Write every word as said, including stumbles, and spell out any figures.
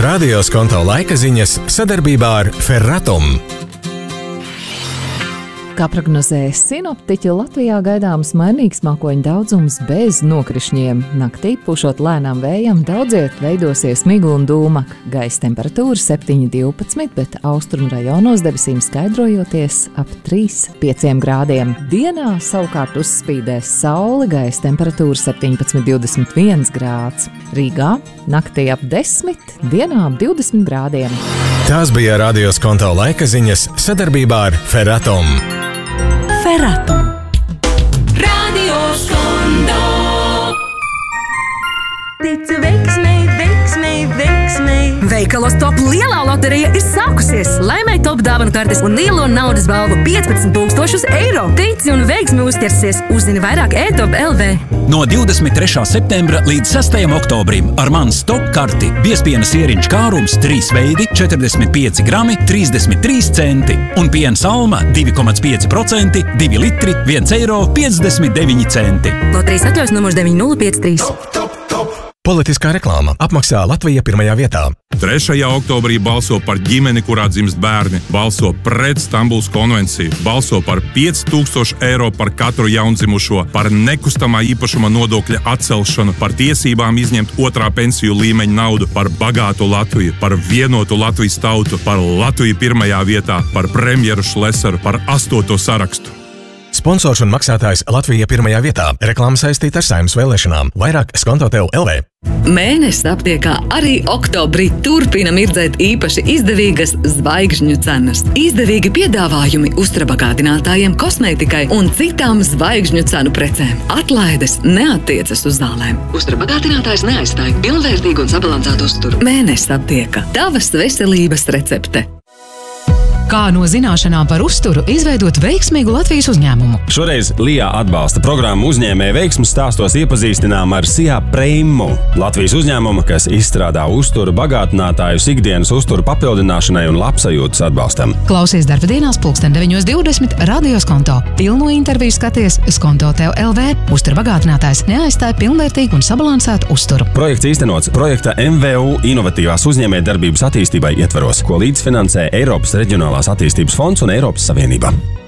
Radio Skonto laika ziņas sadarbībā ar Ferratum. Kā prognozē sinoptiķi, Latvijā gaidāms mainīgs mākoņu daudzums bez nokrišņiem. Naktī pušot lēnām vējam, daudziet veidosies migla un dūma. Gaisa temperatūra septiņi divpadsmit, bet austrumu rajonos debesīm skaidrojoties ap trīs pieci grādiem. Dienā savukārt uzspīdēs saule, gaisa temperatūra septiņpadsmit divdesmit viens grāds. Rīgā naktī ap desmit, dienā ap divdesmit grādiem. Tās bija Radio Skonto laika ziņas sadarbībā ar Ferratum. Ferratum. Radio Skonto. Tici veiksmei, veiksmei, veiksmei. Veikalos Top lielā loterija ir sākusies. Laimē Top dāvanu kartes un lielo naudas balvu piecpadsmit tūkstošus eiro. Tici un veiksmi uzķersies. Uzzini vairāk e top punkt l v. No divdesmit trešā septembra līdz sestajam oktobrim ar mans Top karti biezpiena sieriņš kārums trīs veidi četrdesmit pieci grami trīsdesmit trīs centi un piena salma divi komats pieci procenti divi litri viens eiro piecdesmit deviņi centi. Loterijas atļaus numurs deviņi nulle pieci trīs. Politiskā reklāma apmaksā Latvija pirmajā vietā. trešajā oktobrī balso par ģimeni, kurā dzimst bērni, balso pret Stambulas konvenciju, balso par pieci tūkstoši eiro par katru jaundzimušo, par nekustamā īpašuma nodokļa atcelšanu, par tiesībām izņemt otrā pensiju līmeņa naudu, par bagātu Latviju, par vienotu Latvijas tautu, par Latviju pirmajā vietā, par premjeru Šlesaru, par astoto sarakstu. Sponsors un maksātājs Latvija pirmajā vietā. Reklāma saistīta ar Saeimas vēlēšanām. Vairāk Skonto punkt l v. Mēnesis aptiekā arī oktobrī turpina mirdzēt īpaši izdevīgas zvaigžņu cenas. Izdevīgi piedāvājumi uzturabagātinātājiem, kosmētikai un citām zvaigžņu cenu precēm. Atlaides neattiecas uz zālēm. Uzturabagātinātājs neaizstāja pilnvērtīgu un sabalansētu uzturu. Mēnesis aptieka. Tavas veselības recepte. Kā no zināšanām par uzturu izveidot veiksmīgu Latvijas uzņēmumu? Šoreiz Lijā atbalsta programmu uzņēmēju veiksmes stāstos iepazīstinām ar Sijā Prēmu, Latvijas uzņēmumu, kas izstrādā uzturu bagātinātājus ikdienas uzturu papildināšanai un labsajūtas atbalstam. Klausies darba dienās pulksten deviņos divdesmit Radio Skonto. Pilno interviju skaties Skonto punkt l v. Uzturu bagātinātājs neaizstāja pilnvērtīgu un sabalansētu uzturu. Projekts īstenots projekta M V U inovatīvās uzņēmējdarbības attīstībai ietvaros, ko līdzfinansē Eiropas reģionālās attīstības fonds un Eiropas Savienība.